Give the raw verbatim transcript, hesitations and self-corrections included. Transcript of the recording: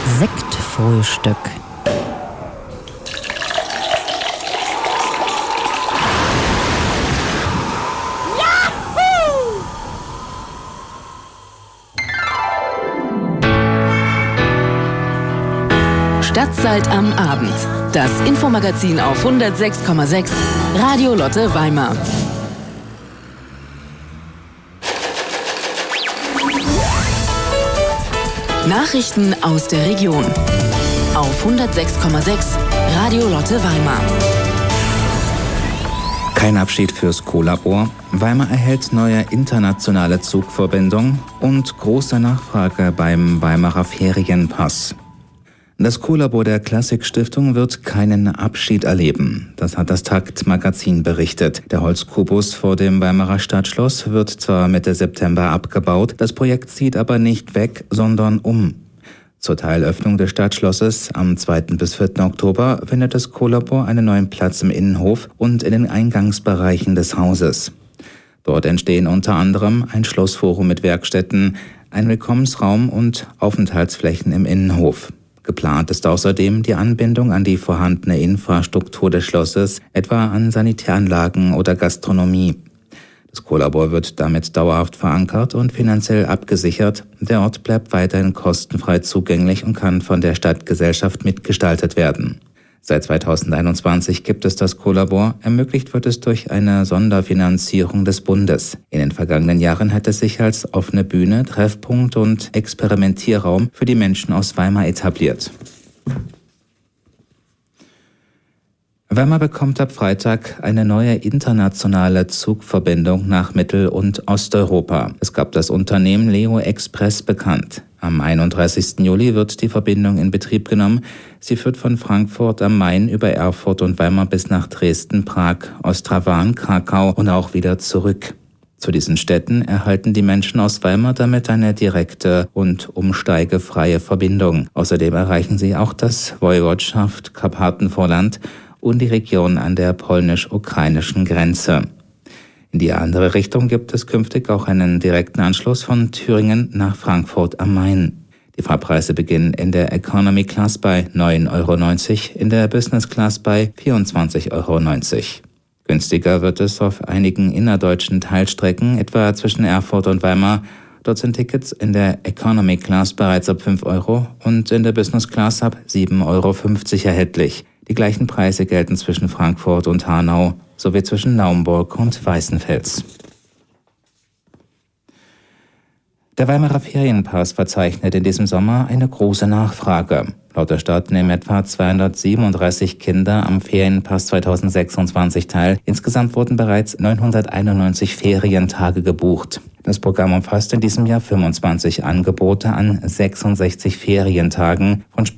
Sektfrühstück. Stadtzeit am Abend. Das Infomagazin auf hundertsechs Komma sechs Radio Lotte Weimar. Nachrichten aus der Region auf hundertsechs Komma sechs Radio Lotte Weimar. Kein Abschied fürs Co-Labor. Weimar erhält neue internationale Zugverbindung und große Nachfrage beim Weimarer Ferienpass. Das Co-Labor der Klassik-Stiftung wird keinen Abschied erleben. Das hat das Takt-Magazin berichtet. Der Holzkubus vor dem Weimarer Stadtschloss wird zwar Mitte September abgebaut, das Projekt zieht aber nicht weg, sondern um. Zur Teilöffnung des Stadtschlosses am zweiten bis vierten Oktober findet das Co-Labor einen neuen Platz im Innenhof und in den Eingangsbereichen des Hauses. Dort entstehen unter anderem ein Schlossforum mit Werkstätten, ein Willkommensraum und Aufenthaltsflächen im Innenhof. Geplant ist außerdem die Anbindung an die vorhandene Infrastruktur des Schlosses, etwa an Sanitäranlagen oder Gastronomie. Das Co-Labor wird damit dauerhaft verankert und finanziell abgesichert. Der Ort bleibt weiterhin kostenfrei zugänglich und kann von der Stadtgesellschaft mitgestaltet werden. Seit zweitausendeinundzwanzig gibt es das Co-Labor, ermöglicht wird es durch eine Sonderfinanzierung des Bundes. In den vergangenen Jahren hat es sich als offene Bühne, Treffpunkt und Experimentierraum für die Menschen aus Weimar etabliert. Weimar bekommt ab Freitag eine neue internationale Zugverbindung nach Mittel- und Osteuropa. Es gab das Unternehmen Leo Express bekannt. Am einunddreißigsten Juli wird die Verbindung in Betrieb genommen. Sie führt von Frankfurt am Main über Erfurt und Weimar bis nach Dresden, Prag, Ostrawan, Krakau und auch wieder zurück. Zu diesen Städten erhalten die Menschen aus Weimar damit eine direkte und umsteigefreie Verbindung. Außerdem erreichen sie auch das Woiwodschaft Karpatenvorland und die Region an der polnisch-ukrainischen Grenze. In die andere Richtung gibt es künftig auch einen direkten Anschluss von Thüringen nach Frankfurt am Main. Die Fahrpreise beginnen in der Economy Class bei neun Euro neunzig, in der Business Class bei vierundzwanzig Euro neunzig. Günstiger wird es auf einigen innerdeutschen Teilstrecken, etwa zwischen Erfurt und Weimar. Dort sind Tickets in der Economy Class bereits ab fünf Euro und in der Business Class ab sieben Euro fünfzig erhältlich. Die gleichen Preise gelten zwischen Frankfurt und Hanau sowie zwischen Naumburg und Weißenfels. Der Weimarer Ferienpass verzeichnet in diesem Sommer eine große Nachfrage. Laut der Stadt nehmen etwa zweihundertsiebenunddreißig Kinder am Ferienpass zweitausendsechsundzwanzig teil. Insgesamt wurden bereits neunhunderteinundneunzig Ferientage gebucht. Das Programm umfasst in diesem Jahr fünfundzwanzig Angebote an sechsundsechzig Ferientagen von Sport